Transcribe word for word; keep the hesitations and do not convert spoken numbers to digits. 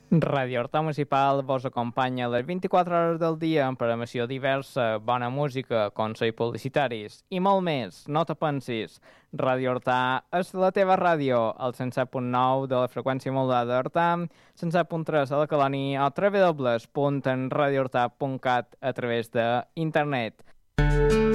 Ràdio Horta Municipal vos acompanya les vint-i-quatre hores del dia amb programació diversa, bona música, consells publicitaris i molt més. No te pensis, Ràdio Horta és la teva ràdio, al cent set punt nou de la freqüència modulada d'Horta, cent set punt tres a la Colònia o w w w punt radio horta punt cat a través d'internet.